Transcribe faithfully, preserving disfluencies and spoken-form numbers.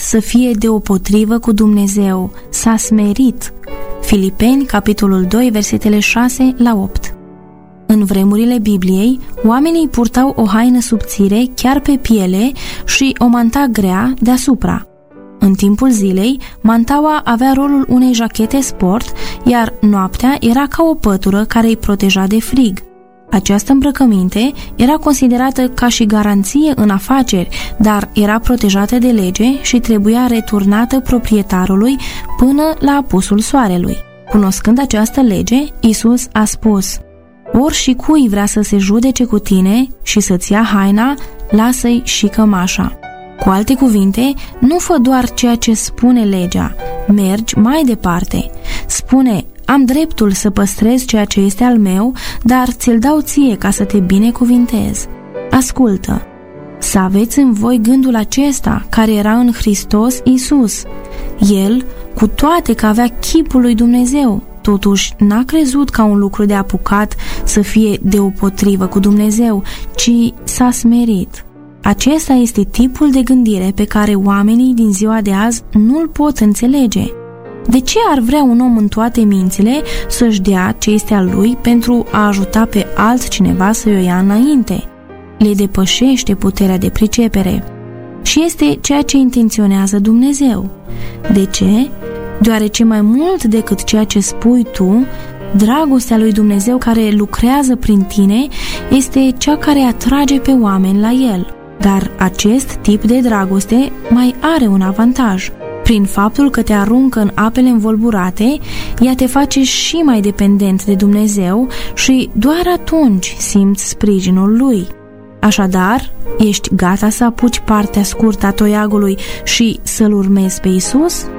să fie deopotrivă cu Dumnezeu, s-a smerit. Filipeni, capitolul doi, versetele șase la opt. În vremurile Bibliei, oamenii purtau o haină subțire chiar pe piele și o manta grea deasupra. În timpul zilei, mantaua avea rolul unei jachete sport, iar noaptea era ca o pătură care îi proteja de frig. Această îmbrăcăminte era considerată ca și garanție în afaceri, dar era protejată de lege și trebuia returnată proprietarului până la apusul soarelui. Cunoscând această lege, Iisus a spus: ori și cui vrea să se judece cu tine și să-ți ia haina, lasă-i și cămașa. Cu alte cuvinte, nu fă doar ceea ce spune legea, mergi mai departe. Spune: am dreptul să păstrez ceea ce este al meu, dar ți-l dau ție ca să te binecuvintez. Ascultă! Să aveți în voi gândul acesta care era în Hristos Iisus. El, cu toate că avea chipul lui Dumnezeu, totuși n-a crezut ca un lucru de apucat să fie deopotrivă cu Dumnezeu, ci s-a smerit. Acesta este tipul de gândire pe care oamenii din ziua de azi nu-l pot înțelege. De ce ar vrea un om în toate mințile să-și dea ce este al lui pentru a ajuta pe altcineva să o ia înainte? Le depășește puterea de pricepere. Și este ceea ce intenționează Dumnezeu. De ce? Deoarece mai mult decât ceea ce spui tu, dragostea lui Dumnezeu care lucrează prin tine este cea care atrage pe oameni la El. Dar acest tip de dragoste mai are un avantaj. Prin faptul că te aruncă în apele învolburate, ea te face și mai dependent de Dumnezeu și doar atunci simți sprijinul Lui. Așadar, ești gata să apuci partea scurtă a toiagului și să-L urmezi pe Iisus?